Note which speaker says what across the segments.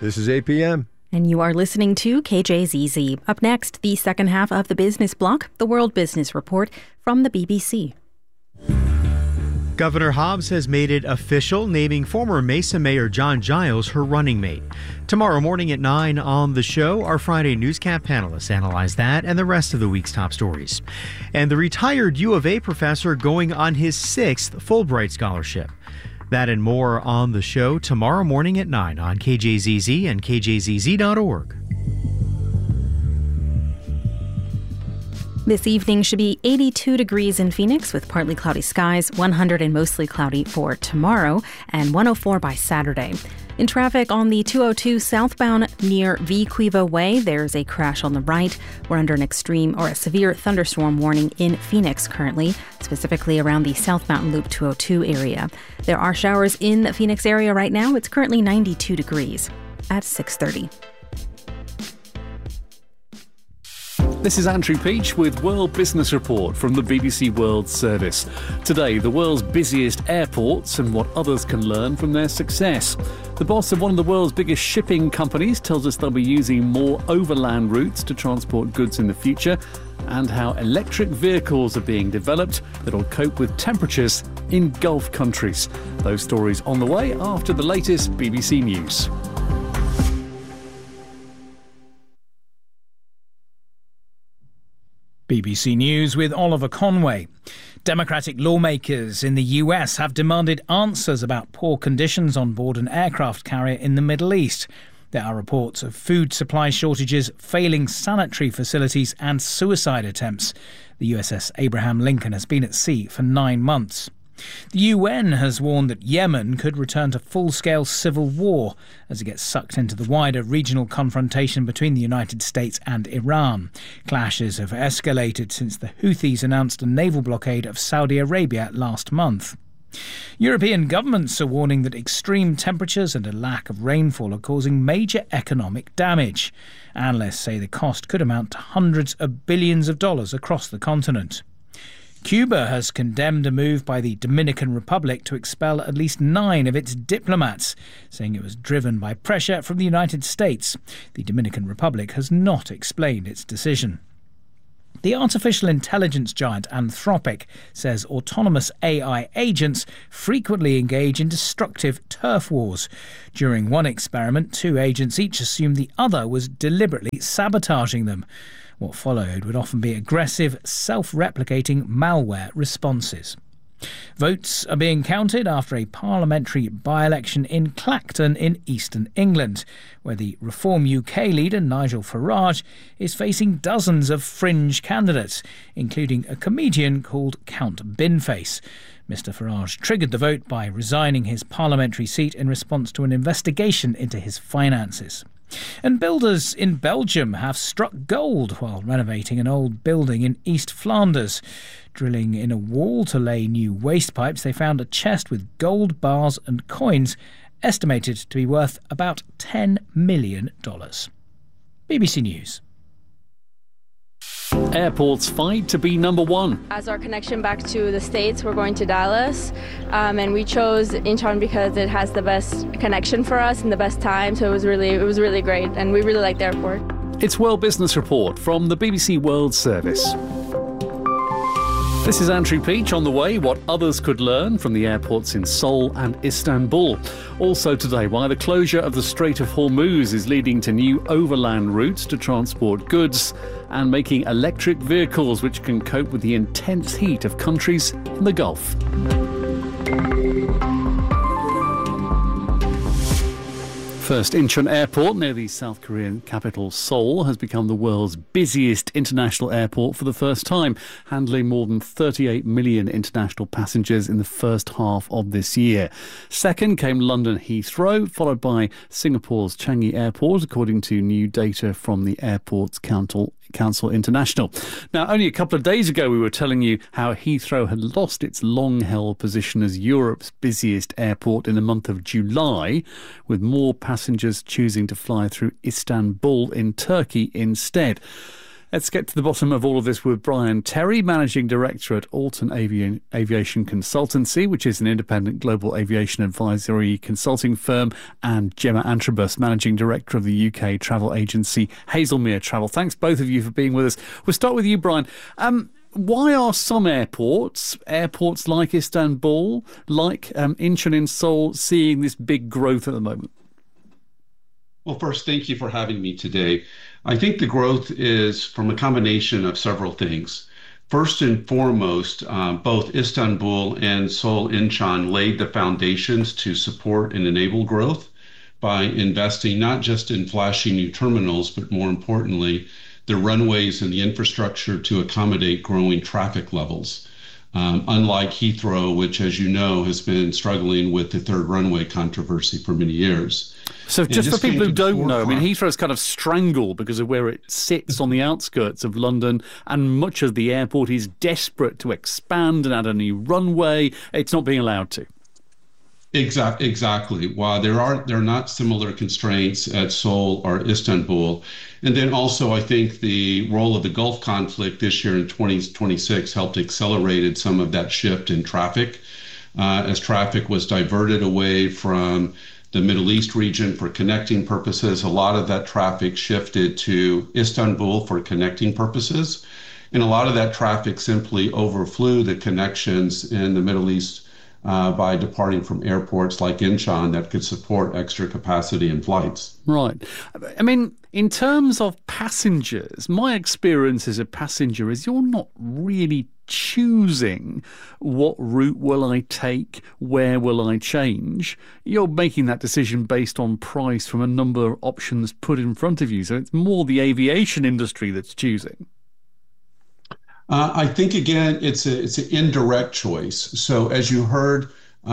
Speaker 1: This is APM.
Speaker 2: And you are listening to KJZZ. Up next, the second half of the Business Block, the World Business Report from the BBC.
Speaker 3: Governor Hobbs has made it official, naming former Mesa Mayor John Giles her running mate. Tomorrow morning at 9 on the show, our Friday Newscap panelists analyze that and the rest of the week's top stories. And the retired U of A professor going on his 6th Fulbright scholarship. That and more on the show tomorrow morning at 9 on KJZZ and KJZZ.org.
Speaker 2: This evening should be 82 degrees in Phoenix with partly cloudy skies, 100 and mostly cloudy for tomorrow, and 104 by Saturday. In traffic on the 202 southbound near Vequiva Way, there's a crash on the right. We're under an extreme or a severe thunderstorm warning in Phoenix currently, specifically around the South Mountain Loop 202 area. There are showers in the Phoenix area right now. It's currently 92 degrees at 6:30.
Speaker 4: This is Andrew Peach with World Business Report from the BBC World Service. Today, the world's busiest airports and what others can learn from their success. The boss of one of the world's biggest shipping companies tells us they'll be using more overland routes to transport goods in the future, and how electric vehicles are being developed that'll cope with temperatures in Gulf countries. Those stories on the way after the latest BBC News.
Speaker 5: BBC News with Oliver Conway. Democratic lawmakers in the US have demanded answers about poor conditions on board an aircraft carrier in the Middle East. There are reports of food supply shortages, failing sanitary facilities and suicide attempts. The USS Abraham Lincoln has been at sea for 9 months. The UN has warned that Yemen could return to full-scale civil war as it gets sucked into the wider regional confrontation between the United States and Iran. Clashes have escalated since the Houthis announced a naval blockade of Saudi Arabia last month. European governments are warning that extreme temperatures and a lack of rainfall are causing major economic damage. Analysts say the cost could amount to hundreds of billions of dollars across the continent. Cuba has condemned a move by the Dominican Republic to expel at least 9 of its diplomats, saying it was driven by pressure from the United States. The Dominican Republic has not explained its decision. The artificial intelligence giant Anthropic says autonomous AI agents frequently engage in destructive turf wars. During one experiment, 2 agents each assumed the other was deliberately sabotaging them. What followed would often be aggressive, self-replicating malware responses. Votes are being counted after a parliamentary by-election in Clacton in eastern England, where the Reform UK leader Nigel Farage is facing dozens of fringe candidates, including a comedian called Count Binface. Mr Farage triggered the vote by resigning his parliamentary seat in response to an investigation into his finances. And builders in Belgium have struck gold while renovating an old building in East Flanders. Drilling in a wall to lay new waste pipes, they found a chest with gold bars and coins estimated to be worth about $10 million. BBC News.
Speaker 4: Airports fight to be number 1.
Speaker 6: As our connection back to the States, we're going to Dallas, and we chose Incheon because it has the best connection for us and the best time, so it was really great, and we really like the airport.
Speaker 4: It's World Business Report from the BBC World Service. This is Andrew Peach. On the way, what others could learn from the airports in Seoul and Istanbul. Also today, why the closure of the Strait of Hormuz is leading to new overland routes to transport goods and making electric vehicles which can cope with the intense heat of countries in the Gulf. First, Incheon Airport near the South Korean capital Seoul has become the world's busiest international airport for the first time, handling more than 38 million international passengers in the first half of this year. Second came London Heathrow, followed by Singapore's Changi Airport, according to new data from the Airports Council International. Now, only a couple of days ago we were telling you how Heathrow had lost its long-held position as Europe's busiest airport in the month of July, with more passengers choosing to fly through Istanbul in Turkey instead. Let's get to the bottom of all of this with Brian Terry, Managing Director at Alton Aviation Consultancy, which is an independent global aviation advisory consulting firm, and Gemma Antrobus, Managing Director of the UK travel agency Hazelmere Travel. Thanks both of you for being with us. We'll start with you, Brian. Why are some airports like Istanbul, like Incheon in Seoul, seeing this big growth at the moment?
Speaker 1: Well, first, thank you for having me today. I think the growth is from a combination of several things. First and foremost, both Istanbul and Seoul Incheon laid the foundations to support and enable growth by investing not just in flashy new terminals, but more importantly, the runways and the infrastructure to accommodate growing traffic levels. Unlike Heathrow, which, as you know, has been struggling with the third runway controversy for many years.
Speaker 4: So just for people who don't know, I mean, Heathrow's kind of strangled because of where it sits on the outskirts of London, and much of the airport is desperate to expand and add a new runway. It's not being allowed to.
Speaker 1: Exactly. While there are not similar constraints at Seoul or Istanbul. And then also, I think the role of the Gulf conflict this year in 2026 helped accelerated some of that shift in traffic, as traffic was diverted away from the Middle East region for connecting purposes. A lot of that traffic shifted to Istanbul for connecting purposes. And a lot of that traffic simply overflew the connections in the Middle East by departing from airports like Incheon that could support extra capacity in flights.
Speaker 4: Right. I mean, in terms of passengers, my experience as a passenger is you're not really choosing what route will I take, where will I change. You're making that decision based on price from a number of options put in front of you. So it's more the aviation industry that's choosing.
Speaker 1: I think, again, it's an indirect choice. So as you heard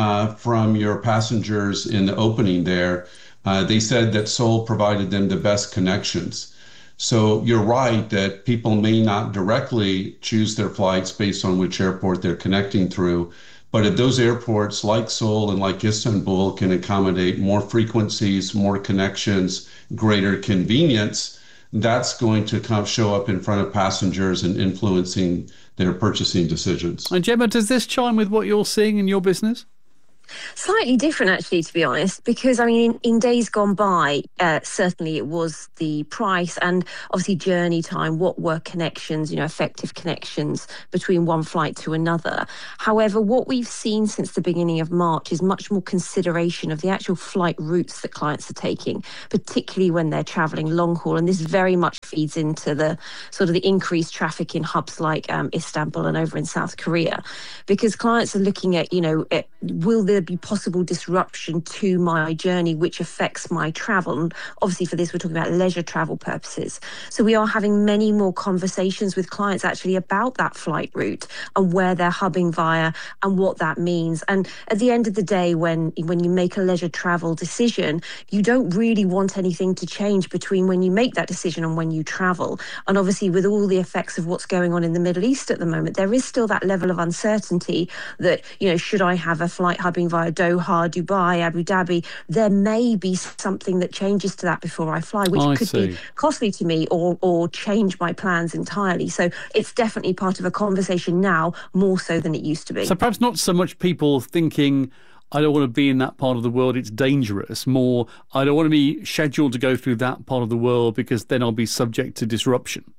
Speaker 1: from your passengers in the opening there, they said that Seoul provided them the best connections. So you're right that people may not directly choose their flights based on which airport they're connecting through. But if those airports like Seoul and like Istanbul can accommodate more frequencies, more connections, greater convenience, that's going to show up in front of passengers and influencing their purchasing decisions.
Speaker 4: And Gemma, does this chime with what you're seeing in your business?
Speaker 7: Slightly different, actually, to be honest, because, I mean, in days gone by, certainly it was the price and obviously journey time, what were connections, effective connections between one flight to another. However, what we've seen since the beginning of March is much more consideration of the actual flight routes that clients are taking, particularly when they're travelling long haul. And this very much feeds into the sort of the increased traffic in hubs like Istanbul and over in South Korea, because clients are looking at, will there be possible disruption to my journey which affects my travel? And obviously for this we're talking about leisure travel purposes, so we are having many more conversations with clients actually about that flight route and where they're hubbing via and what that means. And at the end of the day, when you make a leisure travel decision, you don't really want anything to change between when you make that decision and when you travel. And obviously with all the effects of what's going on in the Middle East at the moment, there is still that level of uncertainty that, should I have a flight hubbing via Doha, Dubai, Abu Dhabi, there may be something that changes to that before I fly, which could be costly to me or change my plans entirely. So it's definitely part of a conversation now, more so than it used to be.
Speaker 4: So perhaps not so much people thinking, I don't want to be in that part of the world, it's dangerous. More, I don't want to be scheduled to go through that part of the world because then I'll be subject to disruption.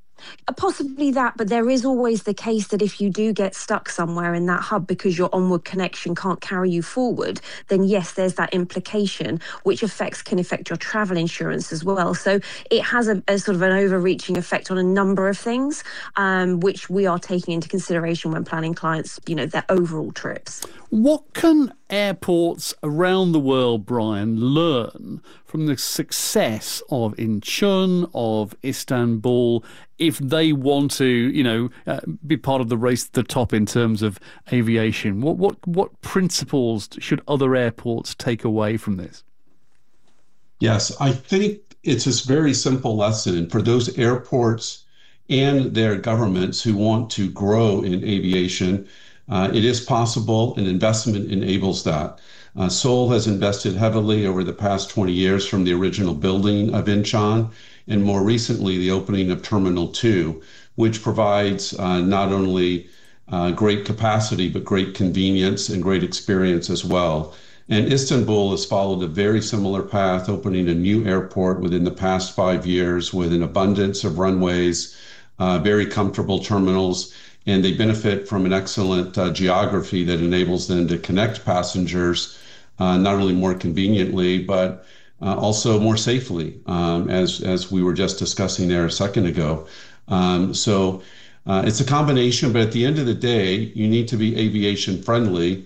Speaker 7: Possibly that, but there is always the case that if you do get stuck somewhere in that hub because your onward connection can't carry you forward, then yes, there's that implication which can affect your travel insurance as well. So it has a sort of an overreaching effect on a number of things, which we are taking into consideration when planning clients, their overall trips.
Speaker 4: What can airports around the world, Brian, learn from the success of Incheon, of Istanbul, if they want to, be part of the race to the top in terms of aviation? What principles should other airports take away from this?
Speaker 1: Yes, I think it's a very simple lesson for those airports and their governments who want to grow in aviation. It is possible, and investment enables that. Seoul has invested heavily over the past 20 years from the original building of Incheon and more recently, the opening of Terminal 2, which provides not only great capacity, but great convenience and great experience as well. And Istanbul has followed a very similar path, opening a new airport within the past 5 years with an abundance of runways, very comfortable terminals, and they benefit from an excellent geography that enables them to connect passengers not only more conveniently, but also more safely, as we were just discussing there a second ago. So it's a combination, but at the end of the day, you need to be aviation friendly,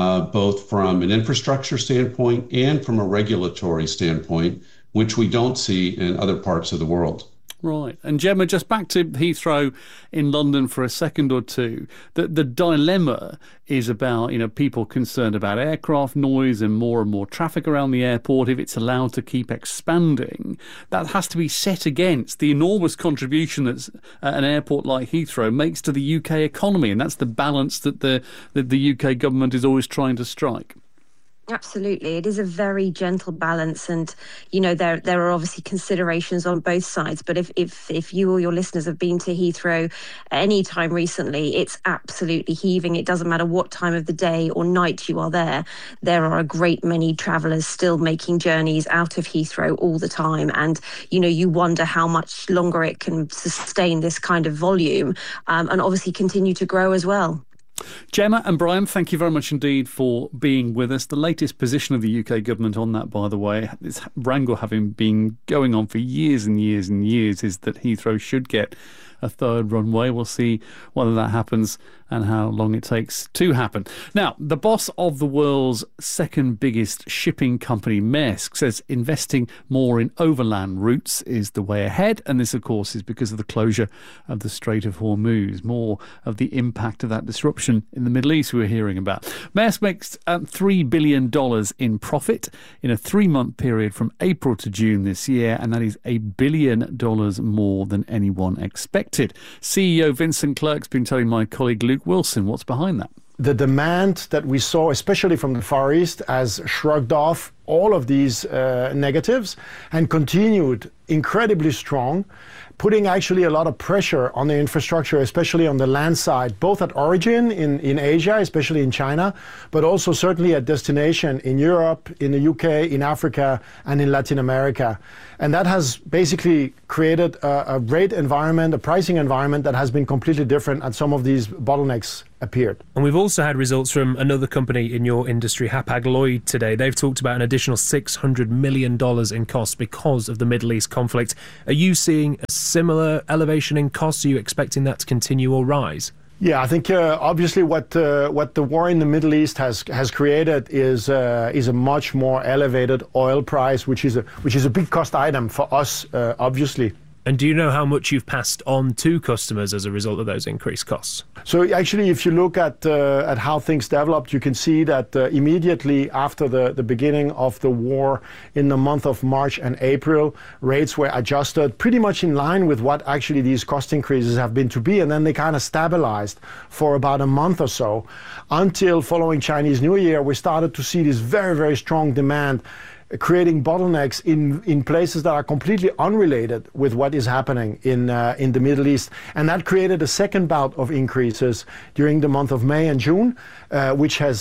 Speaker 1: both from an infrastructure standpoint and from a regulatory standpoint, which we don't see in other parts of the world.
Speaker 4: Right. And Gemma, just back to Heathrow in London for a second or two. The dilemma is about, people concerned about aircraft noise and more traffic around the airport. If it's allowed to keep expanding, that has to be set against the enormous contribution that an airport like Heathrow makes to the UK economy. And that's the balance that the UK government is always trying to strike.
Speaker 7: Absolutely. It is a very gentle balance. And, there are obviously considerations on both sides. But if you or your listeners have been to Heathrow any time recently, it's absolutely heaving. It doesn't matter what time of the day or night you are there. There are a great many travellers still making journeys out of Heathrow all the time. And, you wonder how much longer it can sustain this kind of volume and obviously continue to grow as well.
Speaker 4: Gemma and Brian, thank you very much indeed for being with us. The latest position of the UK government on that, by the way, this wrangle having been going on for years and years and years, is that Heathrow should get a third runway. We'll see whether that happens and how long it takes to happen. Now, the boss of the world's second biggest shipping company, Maersk, says investing more in overland routes is the way ahead. And this, of course, is because of the closure of the Strait of Hormuz. More of the impact of that disruption in the Middle East we're hearing about. Maersk makes $3 billion in profit in a 3-month period from April to June this year, and that is $1 billion more than anyone expected. CEO Vincent Clerc's been telling my colleague Luke Wilson what's behind that.
Speaker 8: The demand that we saw, especially from the Far East, has shrugged off all of these negatives and continued incredibly strong, putting actually a lot of pressure on the infrastructure, especially on the land side, both at origin in Asia, especially in China, but also certainly at destination in Europe, in the UK, in Africa, and in Latin America. And that has basically created a rate environment, a pricing environment that has been completely different, and some of these bottlenecks appeared.
Speaker 9: And we've also had results from another company in your industry, Hapag-Lloyd, today. They've talked about an additional $600 million in costs because of the Middle East conflict. Are you seeing a similar elevation in costs? Are you expecting that to continue or rise?
Speaker 8: Yeah, I think obviously what the war in the Middle East has created is a much more elevated oil price, which is a big cost item for us, obviously.
Speaker 9: And do you know how much you've passed on to customers as a result of those increased costs?
Speaker 8: So actually, if you look at how things developed, you can see that immediately after the beginning of the war in the month of March and April, rates were adjusted pretty much in line with what actually these cost increases have been to be. And then they kind of stabilized for about a month or so until following Chinese New Year, we started to see this very, very strong demand, creating bottlenecks in places that are completely unrelated with what is happening in the Middle East. And that created a second bout of increases during the month of May and June, which has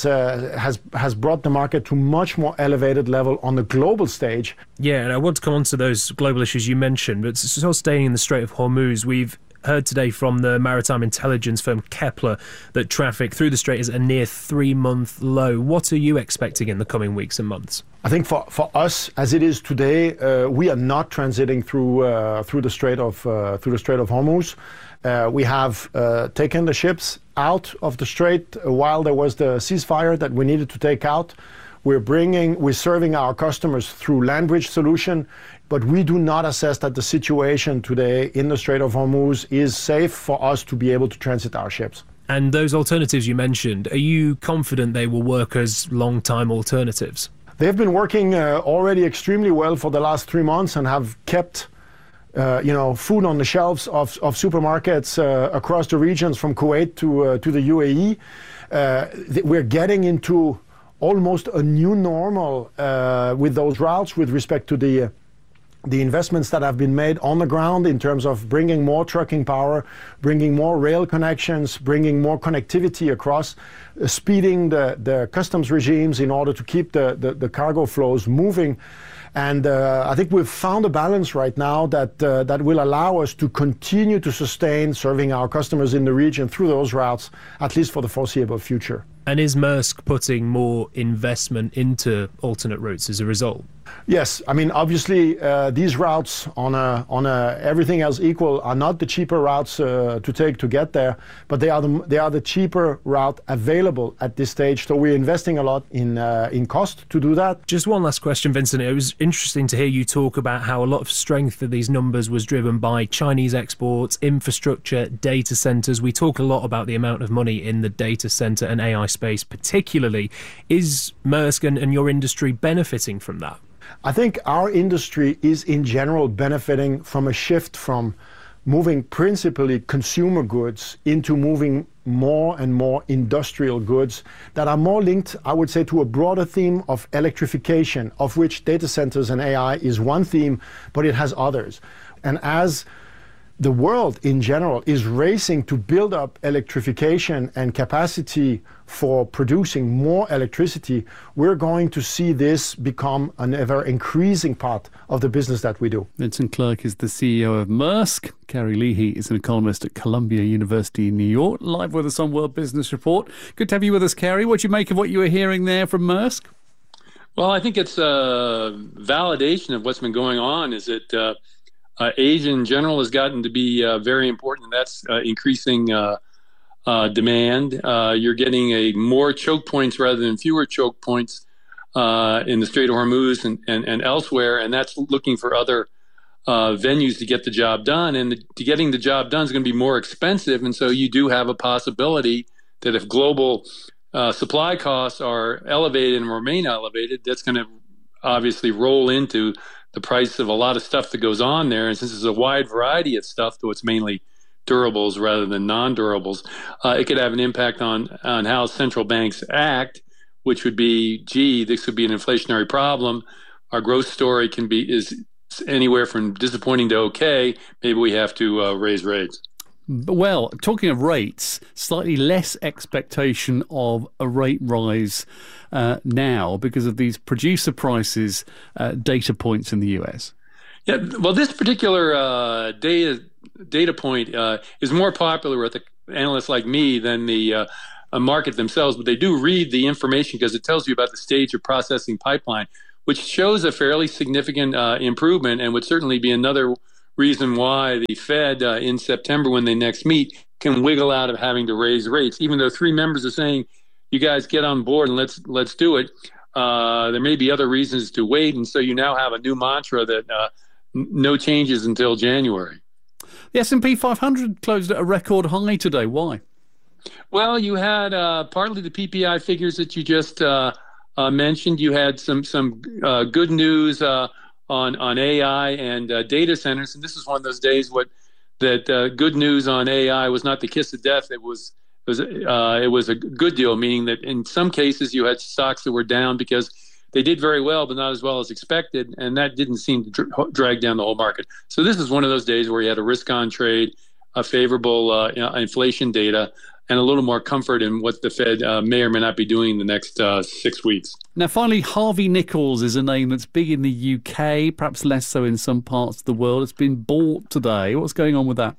Speaker 8: brought the market to much more elevated level on the global stage.
Speaker 9: Yeah, and I want to come on to those global issues you mentioned, but still staying in the Strait of Hormuz, we've heard today from the maritime intelligence firm Kepler that traffic through the strait is a near 3-month low. What are you expecting in the coming weeks and months?
Speaker 8: I think for us, as it is today, we are not transiting through the Strait of Hormuz. We have taken the ships out of the strait while there was the ceasefire that we needed to take out. We're serving our customers through land bridge solution, but we do not assess that the situation today in the Strait of Hormuz is safe for us to be able to transit our ships.
Speaker 9: And those alternatives you mentioned, are you confident they will work as long-time alternatives?
Speaker 8: They've been working already extremely well for the last 3 months and have kept food on the shelves of supermarkets across the regions from Kuwait to the UAE. We're getting into almost a new normal with those routes with respect to the the investments that have been made on the ground in terms of bringing more trucking power, bringing more rail connections, bringing more connectivity across, speeding the customs regimes in order to keep the cargo flows moving. And I think we've found a balance right now that will allow us to continue to sustain serving our customers in the region through those routes, at least for the foreseeable future.
Speaker 9: And is Maersk putting more investment into alternate routes as a result?
Speaker 8: Yes, I mean, obviously, these routes on a everything else equal are not the cheaper routes to take to get there, but they are the cheaper route available at this stage. So we're investing a lot in cost to do that.
Speaker 9: Just one last question, Vincent. It was interesting to hear you talk about how a lot of strength of these numbers was driven by Chinese exports, infrastructure, data centres. We talk a lot about the amount of money in the data centre and AI space particularly. Is Maersk and your industry benefiting from that?
Speaker 8: I think our industry is in general benefiting from a shift from moving principally consumer goods into moving more and more industrial goods that are more linked, I would say, to a broader theme of electrification, of which data centers and AI is one theme, but it has others. And as the world in general is racing to build up electrification and capacity for producing more electricity, we're going to see this become an ever increasing part of the business that we do.
Speaker 4: Vincent Clerc is the CEO of Maersk. Kerry Leahy is an economist at Columbia University in New York, live with us on World Business Report. Good to have you with us, Kerry. What do you make of what you were hearing there from Maersk?
Speaker 10: Well, I think it's a validation of what's been going on, is that Asia in general has gotten to be very important, and that's increasing demand. You're getting more choke points rather than fewer choke points in the Strait of Hormuz and elsewhere, and that's looking for other venues to get the job done. And getting the job done is going to be more expensive, and so you do have a possibility that if global supply costs are elevated and remain elevated, that's going to obviously roll into the price of a lot of stuff that goes on there. And since there's a wide variety of stuff, though it's mainly durables rather than non-durables, it could have an impact on how central banks act, which would be, this could be an inflationary problem. Our growth story is anywhere from disappointing to okay. Maybe we have to raise rates.
Speaker 4: Well, talking of rates, slightly less expectation of a rate rise now because of these producer prices data points in the US.
Speaker 10: Yeah, well, this particular data point is more popular with analysts like me than the market themselves, but they do read the information because it tells you about the stage of processing pipeline, which shows a fairly significant improvement and would certainly be another reason why the Fed in September, when they next meet, can wiggle out of having to raise rates. Even though three members are saying, you guys get on board and let's do it, there may be other reasons to wait. And so you now have a new mantra that no changes until January.
Speaker 4: The S&P 500 closed at a record high today. Why?
Speaker 10: Well, you had partly the PPI figures that you just mentioned. You had some good news on AI and data centers, and this is one of those days that good news on AI was not the kiss of death. It was a good deal, meaning that in some cases you had stocks that were down because they did very well, but not as well as expected, and that didn't seem to drag down the whole market. So this is one of those days where you had a risk-on trade, a favorable inflation data, and a little more comfort in what the Fed may or may not be doing in the next 6 weeks.
Speaker 4: Now, finally, Harvey Nichols is a name that's big in the UK, perhaps less so in some parts of the world. It's been bought today. What's going on with that?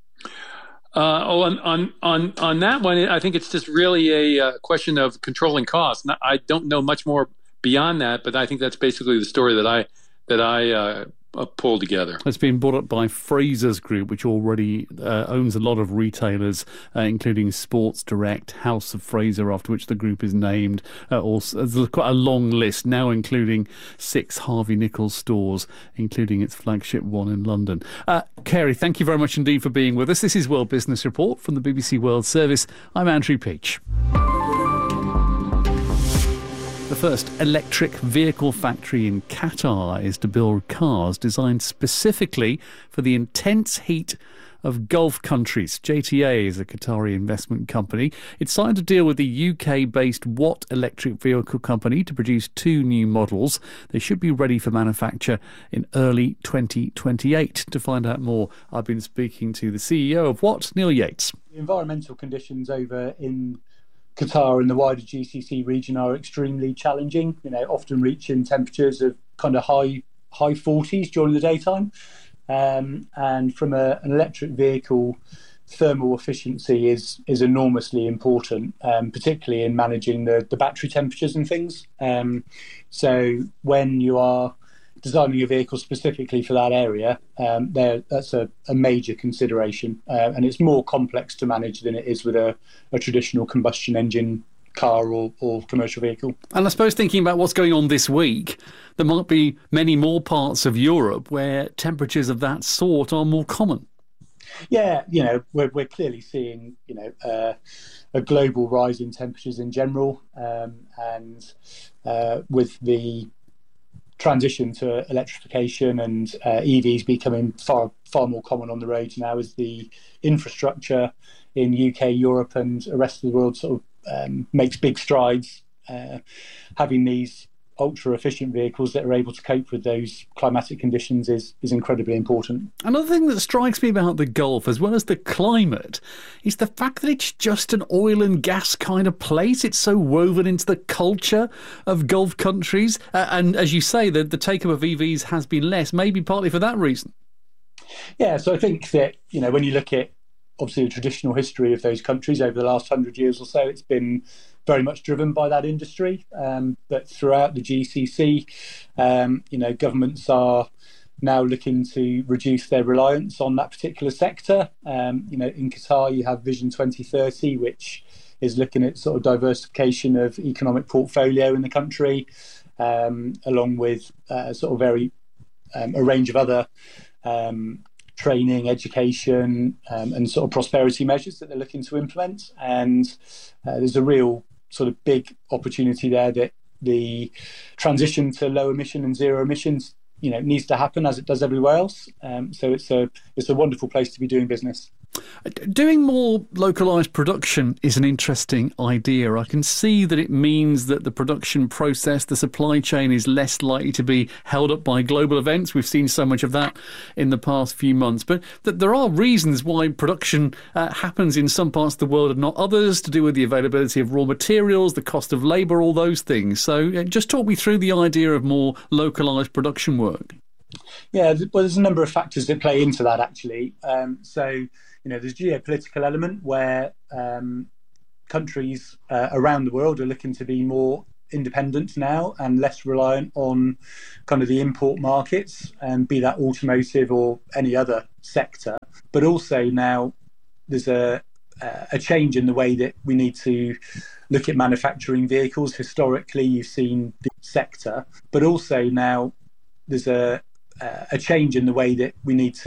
Speaker 4: On that one, I think it's just really a question of controlling costs. I don't know much more beyond that, but I think that's basically the story that I pulled together. It's been bought up by Frasers Group, which already owns a lot of retailers, including Sports Direct, House of Fraser, after which the group is named. Also, there's quite a long list now, including 6 Harvey Nichols stores, including its flagship one in London. Kerry, thank you very much indeed for being with us. This is World Business Report from the BBC World Service. I'm Andrew Peach. The first electric vehicle factory in Qatar is to build cars designed specifically for the intense heat of Gulf countries. JTA is a Qatari investment company. It signed a deal with the UK-based Watt electric vehicle company to produce 2 new models. They should be ready for manufacture in early 2028. To find out more, I've been speaking to the CEO of Watt, Neil Yates.
Speaker 11: The environmental conditions over in Qatar and the wider GCC region are extremely challenging, often reaching temperatures of kind of high 40s during the daytime. And from an electric vehicle, thermal efficiency is enormously important, particularly in managing the battery temperatures and things. So when you are designing a vehicle specifically for that area, that's a major consideration. And it's more complex to manage than it is with a traditional combustion engine car or commercial vehicle.
Speaker 4: And I suppose thinking about what's going on this week, there might be many more parts of Europe where temperatures of that sort are more common.
Speaker 11: Yeah, we're clearly seeing, a global rise in temperatures in general, and with the transition to electrification and EVs becoming far more common on the roads now, as the infrastructure in UK, Europe and the rest of the world sort of makes big strides. Having these ultra efficient vehicles that are able to cope with those climatic conditions is incredibly important.
Speaker 4: Another thing that strikes me about the Gulf, as well as the climate, is the fact that it's just an oil and gas kind of place. It's so woven into the culture of Gulf countries. And as you say, the take-up of EVs has been less, maybe partly for that reason.
Speaker 11: Yeah, so I think that, when you look at obviously the traditional history of those countries over the last 100 years or so, it's been very much driven by that industry. But throughout the GCC, governments are now looking to reduce their reliance on that particular sector. In Qatar, you have Vision 2030, which is looking at sort of diversification of economic portfolio in the country, along with sort of a range of other training, education, and sort of prosperity measures that they're looking to implement. And there's a real sort of big opportunity there that the transition to low emission and zero emissions, needs to happen as it does everywhere else. So it's a wonderful place to be doing business.
Speaker 4: Doing more localised production is an interesting idea. I can see that it means that the production process, the supply chain, is less likely to be held up by global events. We've seen so much of that in the past few months. But there are reasons why production happens in some parts of the world and not others, to do with the availability of raw materials, the cost of labour, all those things. So just talk me through the idea of more localised production work.
Speaker 11: Yeah, well, there's a number of factors that play into that, actually. There's a geopolitical element where countries around the world are looking to be more independent now and less reliant on kind of the import markets, be that automotive or any other sector. But also now there's a change in the way that we need to look at manufacturing vehicles. Historically, you've seen the sector, but also now there's a change in the way that we need to